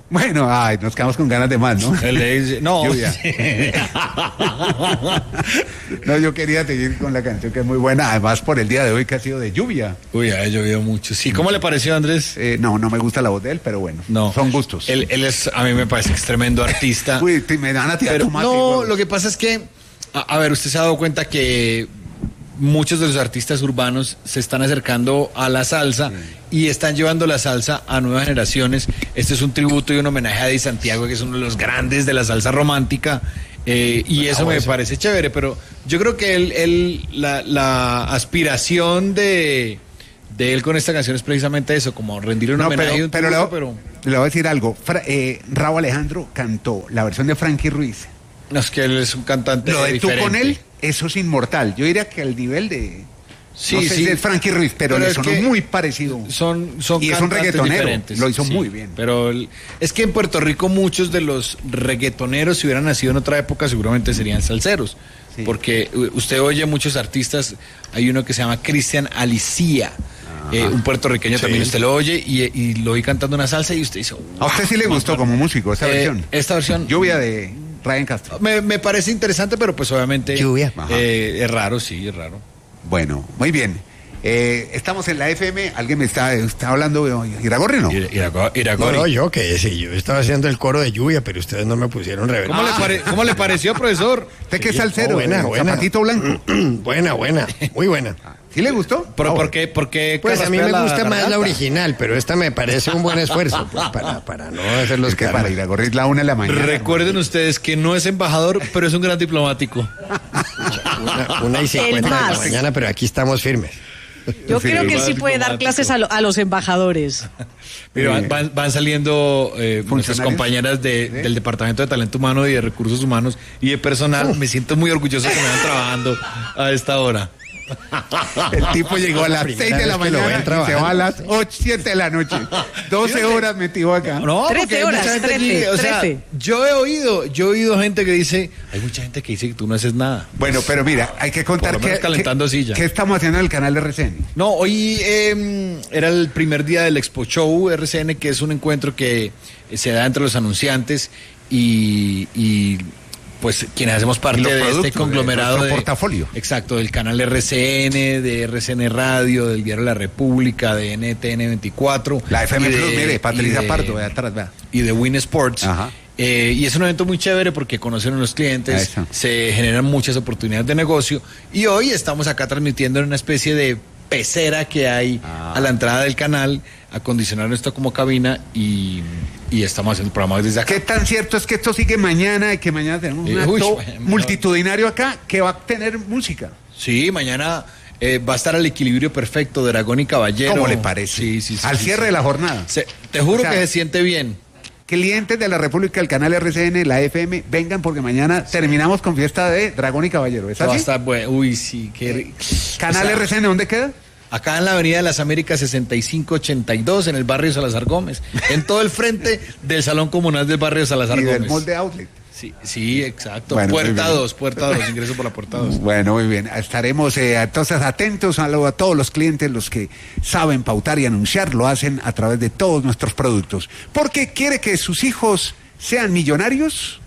Bueno, ay, nos quedamos con ganas de más, ¿no? No. Lluvia. No, yo quería seguir con la canción que es muy buena, además por el día de hoy que ha sido de lluvia. Uy, ha llovido mucho. Sí, ¿cómo le pareció, Andrés? No me gusta la voz de él, pero bueno, No. son gustos. Él es, a mí me parece que es tremendo artista. Uy, me van a tirar Pero tomate. no, güey. lo que pasa es que, a ver, usted se ha dado cuenta que muchos de los artistas urbanos se están acercando a la salsa y están llevando la salsa a nuevas generaciones. Este es un tributo y un homenaje a Di Santiago, que es uno de los grandes de la salsa romántica, y eso me parece chévere, pero yo creo que la aspiración de él con esta canción es precisamente eso, como rendirle un homenaje. Le voy a decir algo. Rauw Alejandro cantó la versión de Frankie Ruiz. No, es que él es un cantante Lo de diferente. Tú con él, eso es inmortal. Yo diría que al nivel de... Sí, no sé sí. si es Frankie Ruiz, pero le es sonó que muy parecido. Son Y es un cantantes reggaetonero, diferentes. lo hizo Sí, muy bien. Pero es que en Puerto Rico muchos de los reggaetoneros, si hubieran nacido en otra época, seguramente serían salseros. Sí. Porque usted oye muchos artistas, hay uno que se llama Cristian Alicía, un puertorriqueño también, usted lo oye y lo oí cantando una salsa y usted dice... ¿A usted sí le gustó como músico esta versión? Esta versión... Lluvia de Ryan Castro. Me parece interesante, pero pues obviamente... Lluvia. Es raro, sí, es raro. Bueno, muy bien. Estamos en la FM. ¿Alguien me está hablando? ¿Iragorri no? Iragorri. No, yo estaba haciendo el coro de lluvia, pero ustedes no me pusieron reverendo. ¿Cómo le pareció, profesor? ¿Usted qué es salsero? Buena. Zapatito blanco. Buena, muy buena. ¿Sí le gustó? ¿Pero por qué Pues a mí me carraspea gusta más garganta? la original, pero esta me parece un buen esfuerzo, pues, para no hacer los Es que para Iragorri es la 1 de la mañana. Recuerden ustedes que no es embajador, pero es un gran diplomático. 1:50 de la mañana, pero aquí estamos firmes. Yo Sí, creo que él sí más puede dar diplomático. clases a los embajadores. Mira, van saliendo nuestras ¿Funcionarios? compañeras del Departamento de Talento Humano y de Recursos Humanos y de Personal. Me siento muy orgulloso que me van trabajando a esta hora. El tipo llegó a las Primera 6 de la vez que lo mañana ven y se trabajando. va a las 7 de la noche. 12 horas metido acá. No, 13 porque hay horas, mucha gente 13, aquí, o sea, 13. yo he oído gente que dice, hay mucha gente que dice que tú no haces nada. Bueno, pero mira, hay que contar Por lo menos calentando silla. qué estamos haciendo en el canal de RCN. No, hoy era el primer día del Expo Show RCN, que es un encuentro que se da entre los anunciantes y pues quienes hacemos parte Y los de productos, este conglomerado de nuestro portafolio. Exacto, del canal RCN, de RCN Radio, del Diario La República, de NTN 24. La FM y Plus, mire, Patricia y de- Pardo, de atrás, vea. y de Win Sports. Ajá. Y es un evento muy chévere porque conocen a los clientes, Eso. se generan muchas oportunidades de negocio y hoy estamos acá transmitiendo en una especie de pecera que hay a la entrada del canal, acondicionaron esto como cabina y estamos haciendo programas desde acá. ¿Qué tan cierto es que esto sigue mañana y que mañana tenemos un Uy, acto bueno. multitudinario acá que va a tener música? Sí, mañana va a estar al equilibrio perfecto de Dragón y Caballero. ¿Cómo le parece? Sí. Al cierre de la jornada. Te juro O sea, que se siente bien. Clientes de la República, el canal RCN, la FM, vengan porque mañana terminamos con fiesta de Dragón y Caballero. ¿Es Va a así? estar bueno. Uy, sí. Canal o sea, RCN, ¿dónde queda? Acá en la Avenida de las Américas 6582, en el barrio Salazar Gómez, en todo el frente del Salón Comunal del barrio Salazar Y del Gómez. mall de Outlet. Sí, exacto. Bueno, muy puerta bien. 2, ingreso por la puerta 2. Bueno, muy bien. Estaremos entonces atentos a todos los clientes, los que saben pautar y anunciar, lo hacen a través de todos nuestros productos. Porque quiere que sus hijos sean millonarios.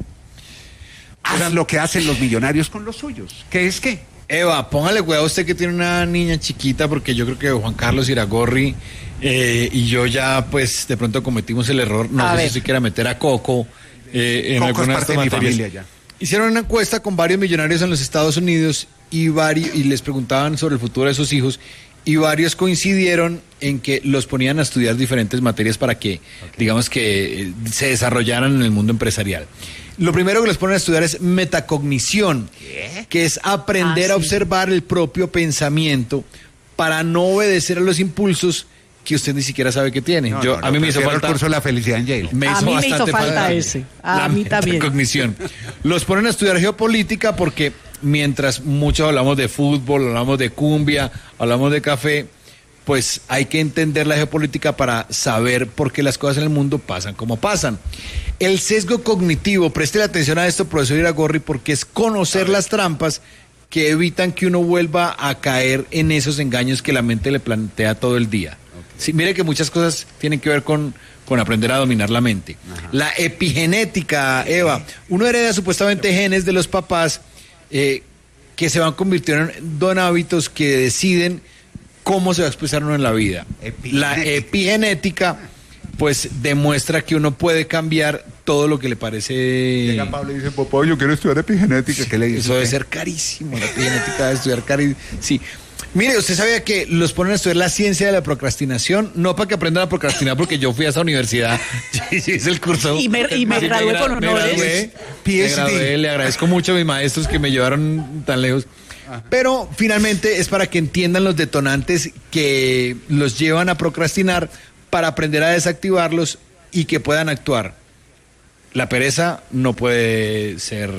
Haz lo que hacen los millonarios con los suyos. ¿Qué es qué? Eva, póngale cuidado a usted que tiene una niña chiquita, porque yo creo que Juan Carlos Iragorri y yo ya, pues, de pronto cometimos el error. No A sé ver. si se quiera meter a Coco en Coco es alguna de parte estas de mi materias. familia ya. Hicieron una encuesta con varios millonarios en los Estados Unidos y les preguntaban sobre el futuro de sus hijos y varios coincidieron en que los ponían a estudiar diferentes materias para que, digamos que se desarrollaran en el mundo empresarial. Lo primero que les ponen a estudiar es metacognición, que es aprender Ah, a sí. observar el propio pensamiento para no obedecer a los impulsos que usted ni siquiera sabe que tiene. No, A mí me hizo prefiero falta el curso de la felicidad en Yale. A mí me hizo bastante falta ese. A mí también. Metacognición. Los ponen a estudiar geopolítica porque mientras muchos hablamos de fútbol, hablamos de cumbia, hablamos de café, pues hay que entender la geopolítica para saber por qué las cosas en el mundo pasan como pasan. El sesgo cognitivo, preste atención a esto, profesor Iragorri, porque es conocer las trampas que evitan que uno vuelva a caer en esos engaños que la mente le plantea todo el día. Sí, mire que muchas cosas tienen que ver con aprender a dominar la mente. La epigenética, Eva. Uno hereda supuestamente genes de los papás que se van convirtiendo en hábitos que deciden cómo se va a expresar uno en la vida. La epigenética, pues, demuestra que uno puede cambiar todo lo que le parece. Llega Pablo y dice, papá, yo quiero estudiar epigenética. ¿Qué le dice? Eso debe ser carísimo, la epigenética debe estudiar carísimo. Sí. Mire, usted sabía que los ponen a estudiar la ciencia de la procrastinación, no para que aprendan a procrastinar, porque yo fui a esa universidad, hice el curso. Y me gradué con honores. Me gradué, le agradezco mucho a mis maestros que me llevaron tan lejos. Pero finalmente es para que entiendan los detonantes que los llevan a procrastinar, para aprender a desactivarlos y que puedan actuar. La pereza no puede ser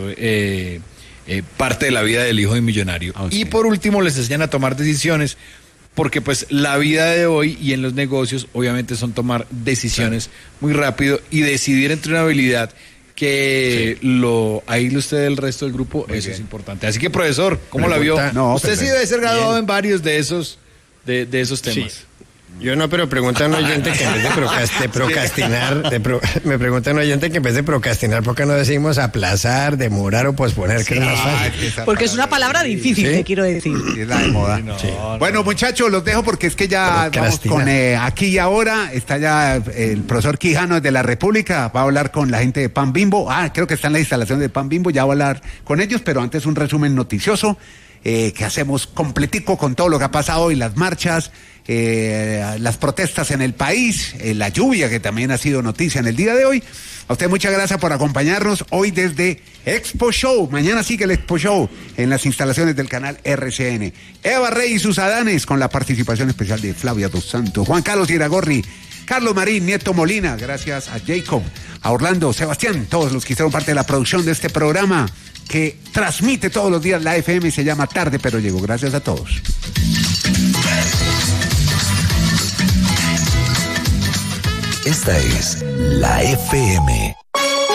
parte de la vida del hijo de un millonario. Y por último les enseñan a tomar decisiones, porque pues la vida de hoy y en los negocios obviamente son tomar decisiones muy rápido y decidir entre una habilidad que aísle usted del resto del grupo. Muy eso bien. Es importante. Así que, profesor, ¿cómo la vio? No, usted sí debe ser graduado en varios de esos temas. Sí. Yo no, pero pregunta a un oyente que en vez de procrastinar, me pregunta un oyente que en vez de procrastinar, ¿por qué no decimos aplazar, demorar o posponer? Que es más fácil. Porque es una palabra difícil, te quiero decir. Es la de moda. Bueno, muchachos, los dejo porque es que ya vamos con aquí y ahora. Está ya el profesor Quijano de la República, va a hablar con la gente de Pan Bimbo. Creo que está en la instalación de Pan Bimbo, ya va a hablar con ellos, pero antes un resumen noticioso que hacemos completico con todo lo que ha pasado hoy, las marchas, las protestas en el país, la lluvia que también ha sido noticia en el día de hoy. A usted muchas gracias por acompañarnos hoy desde Expo Show. Mañana sigue el Expo Show en las instalaciones del canal RCN. Eva Rey y sus Adanes con la participación especial de Flavia Dos Santos, Juan Carlos Iragorri, Carlos Marín, Nieto Molina, gracias a Jacob, a Orlando, Sebastián, todos los que hicieron parte de la producción de este programa que transmite todos los días la FM y se llama Tarde Pero Llego. Gracias a todos. Esta es la FM.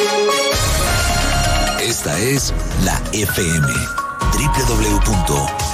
Esta es la FM. www.